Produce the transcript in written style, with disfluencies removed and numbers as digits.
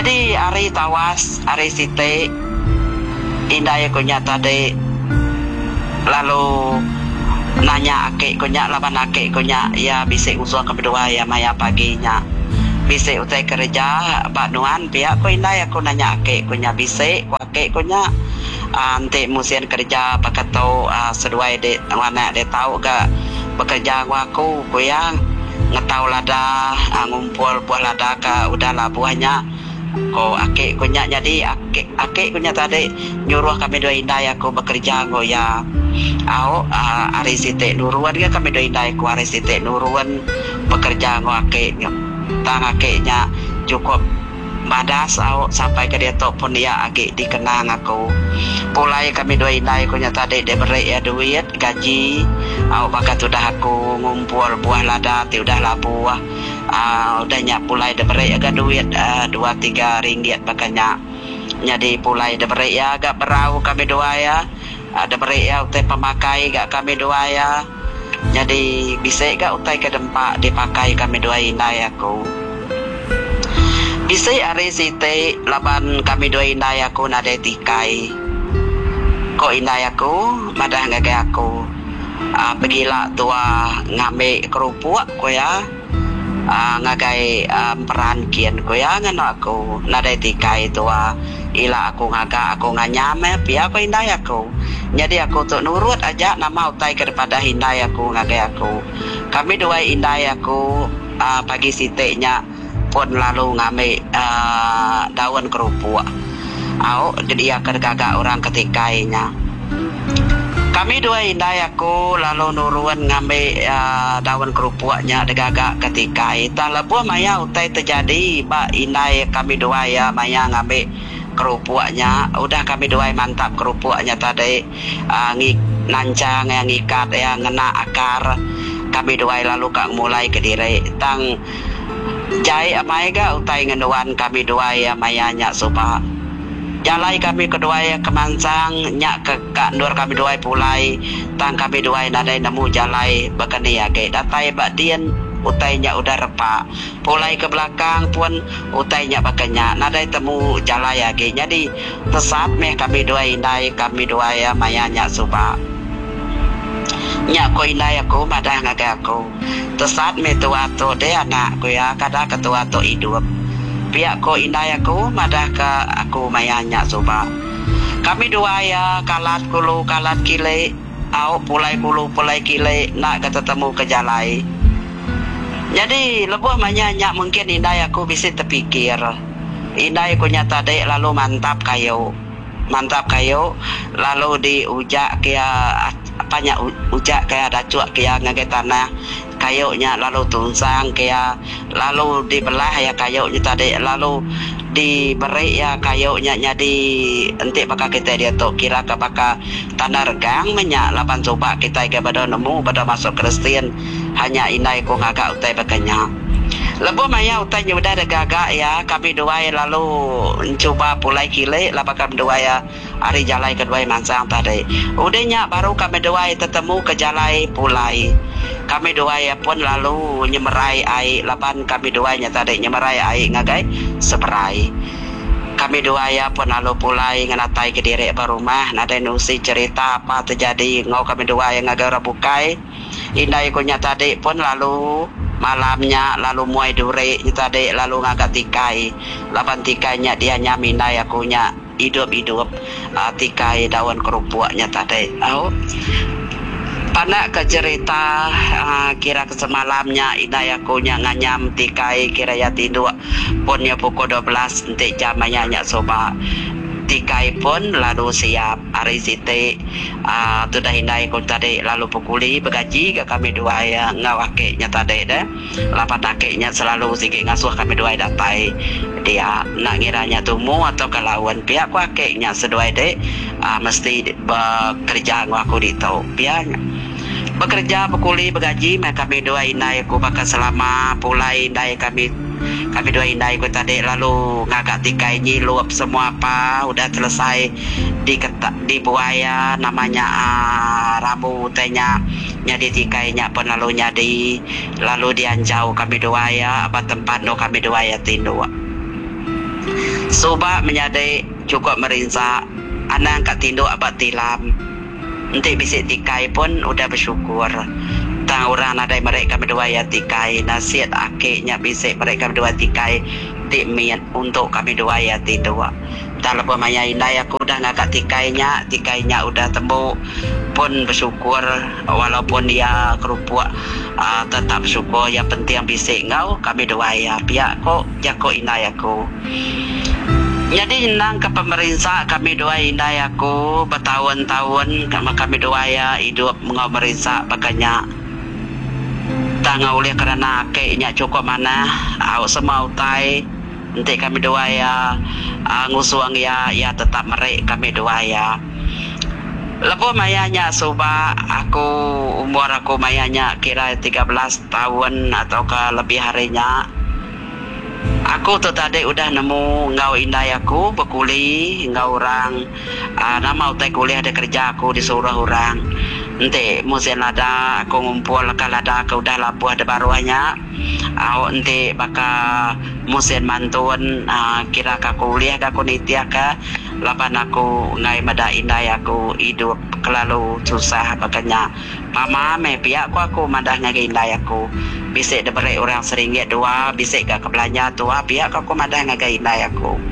Jadi hari tawas, hari site indai kunya tadi lalu nanya ake kunya laban ake kunya ya bisa usul kedua ya maya paginya bisa utai kerja banuan pihak ko indai aku nanya ake kunya bisa ku ake kunya ante musian kerja pakatau sesuai de mana de tahu ga bekerja aku yang ngetau lada ngumpul buah lada ka udahlah buahnya ko ake kunya jadi ake kunya tadi nyuruh kami dua indai aku bekerja go ya au ari site nuruan ga kami dua indai ku ari site nuruan bekerja go ake tang ake nya cukup madas au sampai ke dia tok pun dia ake dikenang aku pulai kami dua indai kunya tadi de beri ya duit gaji au bakat udah aku ngumpul buah lada ti udah lah buah udahnya pulai de beri agak duit 2-3 ringgit makanya jadi pulai de beri ya agak berau kami dua ya ada beri ya utai pemakai gak kami dua ya jadi bisa gak utai ke dempak dipakai kami dua indai aku bisa hari site laban kami dua indai aku nade tikai ko indai aku madah ngage aku pergilah tua ngambil kerupuk ko ya ngagai peran kian ko ya ngano aku nade tikai tua ila aku ngaga aku nganyame pia ko indai aku jadi aku tu nurut aja nama utai kepada indai aku ngagai aku kami dua indai aku pagi site nya pun lalu ngambil daun kerupuk au jadi akan gagak orang ketikainya kami dua indai aku lalu nuruan ngambil daun kerupuknya degagak ketikai tak lepuh maya utai terjadi ba indai kami dua ya maya ngambil kerupuknya udah kami dua mantap kerupuknya tadi nancang yang ikat yang ngena akar kami dua lalu kang mulai ke diri tang jai amai ga utai ngenuan kami dua ya mayanya supaya jalai kami kedua ya kemansang nyak ke nur kami dua pulai tang kami dua nadai nemu jalai bakani ya ke datai badian utainya udah repak pulai ke belakang pun utainya bakanya nadai temu jalai ya ke jadi tesat meh kami dua indai kami dua ya mayanya supaya nyak ko indai aku madah ngaga aku tesat me tua to de anak ko ya kada ketua to hidup pihak ko indai aku madah ke aku mayanya coba kami dua ya kalat kulu kalat kile au pulai kulu pulai kile nak ketemu ke jalai jadi lebuh mayanya mungkin indai aku bisa terpikir indai aku nyata dek lalu mantap kayu lalu diujak kaya apanya ujak kaya dacuak kaya ngagai tanah kayunya lalu tunsang kaya lalu dibelah ya kayunya tadi lalu diberi ya kayunya jadi enti bakal kita dia tu kira ke bakal tanah regang menyak lapan coba kita ke pada nemu pada masuk Kristen hanya indai ko ngagak utai bakanya lebu maya utai udah ada gagak ya kami dua lalu mencoba pulai kile lapan kami dua ya hari jalai kedua mansang tadi udahnya baru kami dua ketemu ke jalai pulai kami dua ya pun lalu nyemerai air lapan kami dua nya tadi nyemerai air ngagai seberai kami dua ya pun lalu pulai nganatai ke diri rumah nada nusi cerita apa terjadi ngau kami dua yang ngagai rabukai indai kunya tadi pun lalu malamnya lalu muai dure tadi lalu ngagak tikai lapan tikainya dia nyamindai akunya hidup tikai daun kerupuknya tadi panak ke cerita kira ke semalamnya indai akunya nganyam tikai kira ya tidur pun ya pukul 12 nanti jamanya nyak soba tikai pun lalu siap hari site sudah indai aku tadi lalu pukuli begaji ke kami dua yang ngawaknya tadi deh lapan akeknya selalu sikit ngasuh kami dua datai dia nak ngiranya tumu atau kelawan pihak akeknya seduai deh mesti bekerja aku di tau pihaknya bekerja pukuli begaji kami dua indai aku bakal selama pulai indai kami dua indai aku tadi lalu ngagak tikai nyilup semua apa udah selesai di buaya namanya ramu tenya nyadi tikainya pun lalu lalu dianjau kami dua ya apa tempat no kami dua ya tindu Soba menyadai cukup merinsa anang kat tinduk abad tilam. Nanti bisik tikai pun udah bersyukur. Tang orang nadai mereka berdua ya tikai. Nasihat akiknya bisik mereka berdua tikai. Tikmiat untuk kami dua ya tidur. Tak lupa maya indai aku dah nak kat tikainya. Tikainya udah tembuk. Pun bersyukur. Walaupun dia kerupuk. Tetap bersyukur. Yang penting bisik ngau kami dua ya. Pihak kok jago indai aku. Jadi nang ke pemerintah kami dua indai aku bertahun-tahun kami dua ya hidup mengau merintah pakanya tangga oleh kerana kayaknya cukup mana awak semua utai nanti kami dua ya ngusuang ya tetap merek kami dua ya lepas mayanya soba aku umur aku mayanya kira 13 tahun atau ke lebih harinya. Aku tu tadi udah nemu ngau indai aku berkuli ngau orang nama utai kuliah ada kerja aku disuruh orang nanti musim ada aku ngumpul kalau ada aku udah labuh ada baruanya nanti bakal musim mantun kira aku kuliah aku nitia ke lapan aku ngai mada indai aku hidup kelalu susah makanya mama me pihak aku madah ngai indai aku bisik diberi orang seringgit dua bisik gak kebelanja tua pihak aku madah ngai indai aku